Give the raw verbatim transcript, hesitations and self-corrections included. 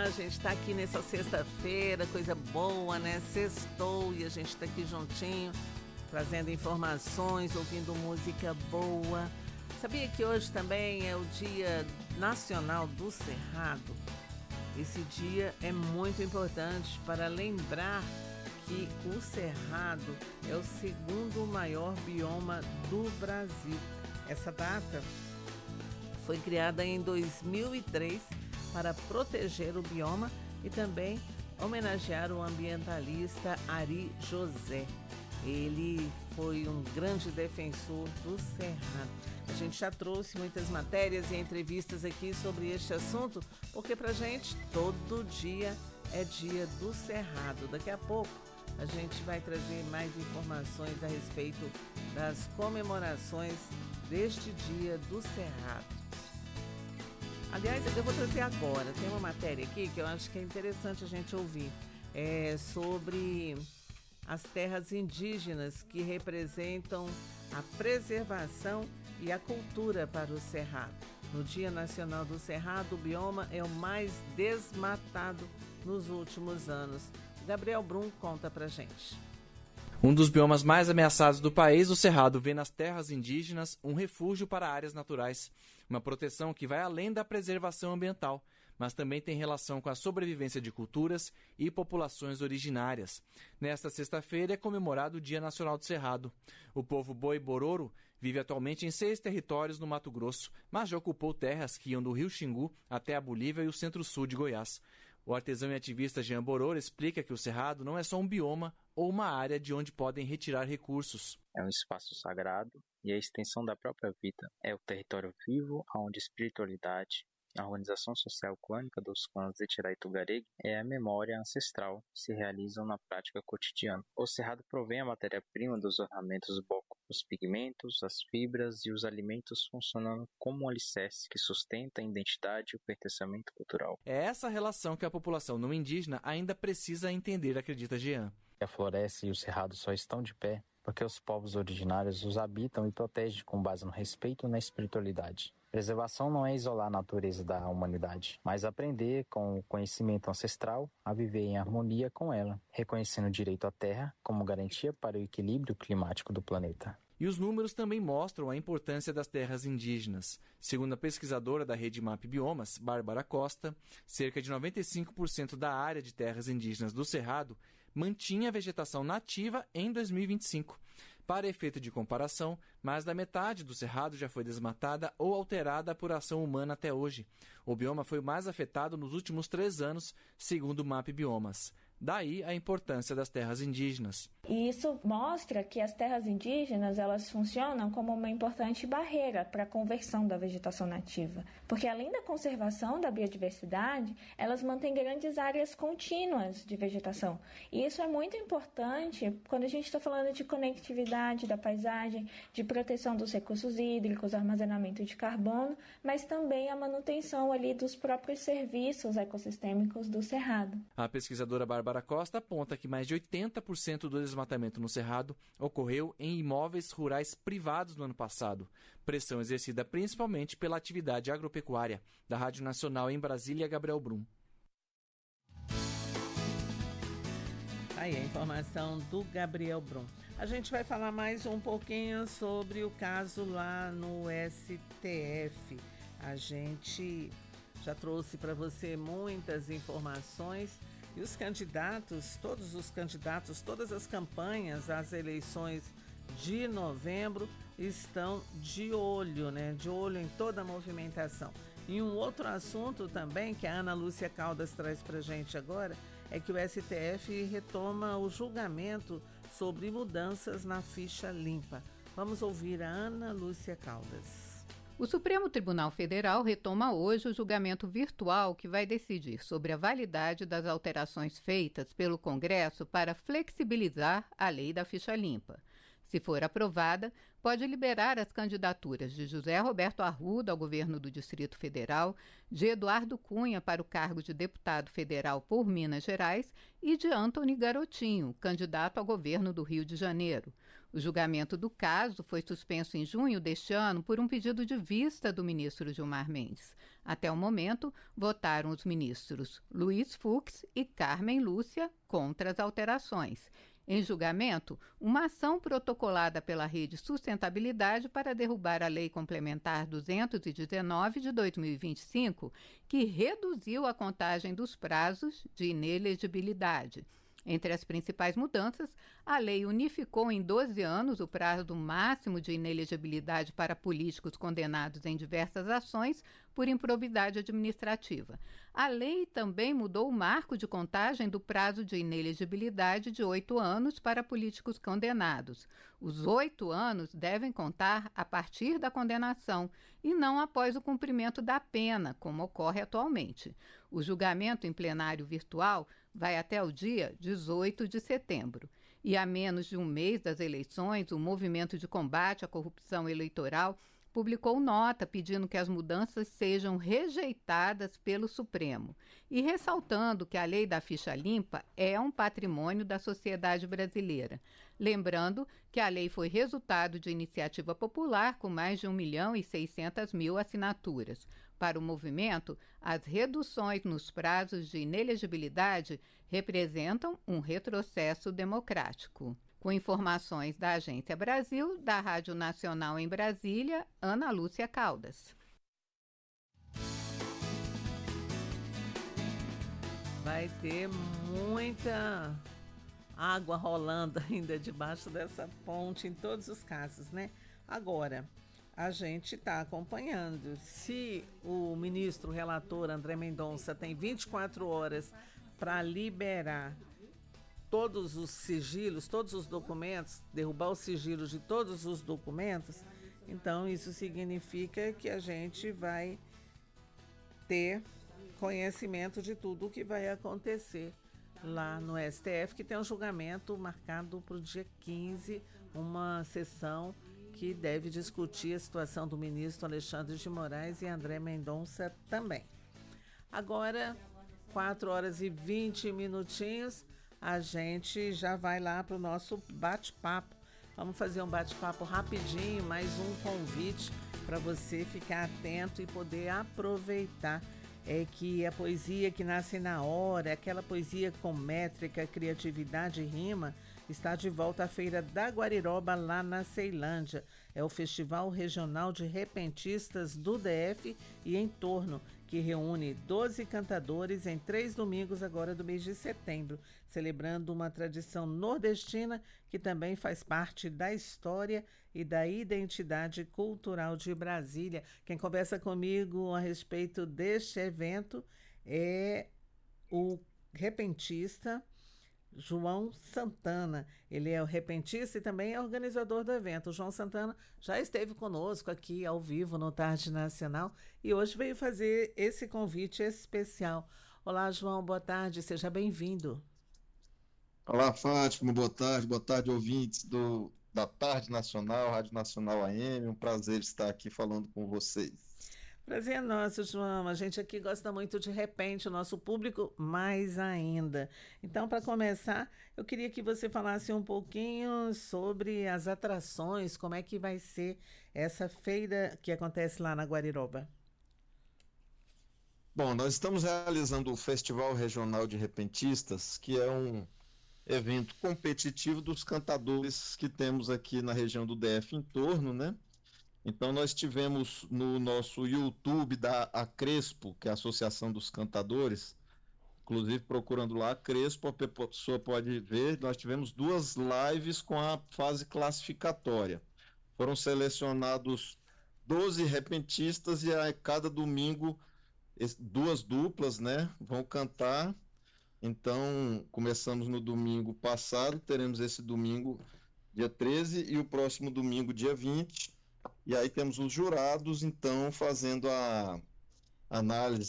A gente está aqui nessa sexta-feira, coisa boa, né? Sextou e a gente está aqui juntinho, trazendo informações, ouvindo música boa. Sabia que hoje também é o Dia Nacional do Cerrado? Esse dia é muito importante para lembrar que o Cerrado é o segundo maior bioma do Brasil. Essa data foi criada em dois mil e três para proteger o bioma e também homenagear o ambientalista Ari José. Ele foi um grande defensor do Cerrado. A gente já trouxe muitas matérias e entrevistas aqui sobre este assunto, porque pra gente todo dia é dia do Cerrado. Daqui a pouco a gente vai trazer mais informações a respeito das comemorações deste dia do Cerrado. Aliás, eu vou trazer agora, tem uma matéria aqui que eu acho que é interessante a gente ouvir, é sobre as terras indígenas que representam a preservação e a cultura para o Cerrado. No Dia Nacional do Cerrado, o bioma é o mais desmatado nos últimos anos. Gabriel Brum conta pra gente. Um dos biomas mais ameaçados do país, o Cerrado vê nas terras indígenas um refúgio para áreas naturais. Uma proteção que vai além da preservação ambiental, mas também tem relação com a sobrevivência de culturas e populações originárias. Nesta sexta-feira é comemorado o Dia Nacional do Cerrado. O povo Boi-Bororo vive atualmente em seis territórios no Mato Grosso, mas já ocupou terras que iam do Rio Xingu até a Bolívia e o centro-sul de Goiás. O artesão e ativista Jean Bororo explica que o Cerrado não é só um bioma ou uma área de onde podem retirar recursos. É um espaço sagrado e a extensão da própria vida. É o território vivo onde a espiritualidade, a organização social clânica dos clãs de Etirai-Tugareg é a memória ancestral que se realizam na prática cotidiana. O Cerrado provém a matéria-prima dos ornamentos boco, os pigmentos, as fibras e os alimentos funcionando como um alicerce que sustenta a identidade e o pertencimento cultural. É essa relação que a população não indígena ainda precisa entender, acredita Jean. A floresta e o cerrado só estão de pé porque os povos originários os habitam e protegem com base no respeito e na espiritualidade. Preservação não é isolar a natureza da humanidade, mas aprender com o conhecimento ancestral a viver em harmonia com ela, reconhecendo o direito à terra como garantia para o equilíbrio climático do planeta. E os números também mostram a importância das terras indígenas. Segundo a pesquisadora da Rede Map Biomas, Bárbara Costa, cerca de noventa e cinco por cento da área de terras indígenas do Cerrado mantinha a vegetação nativa em dois mil e vinte e cinco. Para efeito de comparação, mais da metade do Cerrado já foi desmatada ou alterada por ação humana até hoje. O bioma foi o mais afetado nos últimos três anos, segundo o Map Biomas. Daí a importância das terras indígenas. E isso mostra que as terras indígenas elas funcionam como uma importante barreira para a conversão da vegetação nativa, porque além da conservação da biodiversidade, elas mantêm grandes áreas contínuas de vegetação. E isso é muito importante quando a gente está falando de conectividade da paisagem, de proteção dos recursos hídricos, armazenamento de carbono, mas também a manutenção ali dos próprios serviços ecossistêmicos do Cerrado. A pesquisadora Bárbara Bárbara Costa aponta que mais de oitenta por cento do desmatamento no Cerrado ocorreu em imóveis rurais privados no ano passado, pressão exercida principalmente pela atividade agropecuária. Da Rádio Nacional em Brasília, Gabriel Brum. Aí a informação do Gabriel Brum. A gente vai falar mais um pouquinho sobre o caso lá no S T F. A gente já trouxe para você muitas informações. E os candidatos, todos os candidatos, todas as campanhas às eleições de novembro estão de olho, né? De olho em toda a movimentação. E um outro assunto também que a Ana Lúcia Caldas traz pra gente agora é que o S T F retoma o julgamento sobre mudanças na ficha limpa. Vamos ouvir a Ana Lúcia Caldas. O Supremo Tribunal Federal retoma hoje o julgamento virtual que vai decidir sobre a validade das alterações feitas pelo Congresso para flexibilizar a lei da ficha limpa. Se for aprovada, pode liberar as candidaturas de José Roberto Arruda ao governo do Distrito Federal, de Eduardo Cunha para o cargo de deputado federal por Minas Gerais e de Antony Garotinho, candidato ao governo do Rio de Janeiro. O julgamento do caso foi suspenso em junho deste ano por um pedido de vista do ministro Gilmar Mendes. Até o momento, votaram os ministros Luiz Fux e Carmen Lúcia contra as alterações. Em julgamento, uma ação protocolada pela Rede Sustentabilidade para derrubar a Lei Complementar duzentos e dezenove de dois mil e vinte e cinco, que reduziu a contagem dos prazos de inelegibilidade. Entre as principais mudanças, a lei unificou em doze anos o prazo máximo de inelegibilidade para políticos condenados em diversas ações por improbidade administrativa. A lei também mudou o marco de contagem do prazo de inelegibilidade de oito anos para políticos condenados. Os oito anos devem contar a partir da condenação e não após o cumprimento da pena, como ocorre atualmente. O julgamento em plenário virtual vai até o dia dezoito de setembro. E a menos de um mês das eleições, o Movimento de Combate à Corrupção Eleitoral publicou nota pedindo que as mudanças sejam rejeitadas pelo Supremo e ressaltando que a lei da ficha limpa é um patrimônio da sociedade brasileira. Lembrando que a lei foi resultado de iniciativa popular com mais de um milhão e seiscentas mil assinaturas. Para o movimento, as reduções nos prazos de inelegibilidade representam um retrocesso democrático. Com informações da Agência Brasil, da Rádio Nacional em Brasília, Ana Lúcia Caldas. Vai ter muita água rolando ainda debaixo dessa ponte em todos os casos, né? Agora, a gente está acompanhando. Se o ministro relator André Mendonça tem vinte e quatro horas para liberar todos os sigilos, todos os documentos, derrubar os sigilos de todos os documentos, então isso significa que a gente vai ter conhecimento de tudo o que vai acontecer lá no S T F, que tem um julgamento marcado para o dia quinze, uma sessão que deve discutir a situação do ministro Alexandre de Moraes e André Mendonça também. Agora, quatro horas e vinte minutinhos, a gente já vai lá para o nosso bate-papo. Vamos fazer um bate-papo rapidinho, mais um convite para você ficar atento e poder aproveitar. É que a poesia que nasce na hora, aquela poesia com métrica, criatividade e rima, está de volta à Feira da Guariroba, lá na Ceilândia. É o Festival Regional de Repentistas do D F e entorno, que reúne doze cantadores em três domingos agora do mês de setembro, celebrando uma tradição nordestina que também faz parte da história e da identidade cultural de Brasília. Quem conversa comigo a respeito deste evento é o repentista João Santana. Ele é o repentista e também é organizador do evento. O João Santana já esteve conosco aqui ao vivo no Tarde Nacional e hoje veio fazer esse convite especial. Olá, João, boa tarde, seja bem-vindo. Olá, Fátima, boa tarde, boa tarde, ouvintes do, da Tarde Nacional, Rádio Nacional A M, um prazer estar aqui falando com vocês. Prazer é nosso, João. A gente aqui gosta muito de repente, o nosso público mais ainda. Então, para começar, eu queria que você falasse um pouquinho sobre as atrações, como é que vai ser essa feira que acontece lá na Guariroba. Bom, nós estamos realizando o Festival Regional de Repentistas, que é um evento competitivo dos cantadores que temos aqui na região do D F em torno, né? Então nós tivemos no nosso YouTube da Acrespo, que é a Associação dos Cantadores, inclusive procurando lá a Crespo, a pessoa pode ver, nós tivemos duas lives com a fase classificatória. Foram selecionados doze repentistas e a cada domingo duas duplas, né, vão cantar. Então começamos no domingo passado, teremos esse domingo dia treze e o próximo domingo dia vinte. E aí temos os jurados, então, fazendo a análise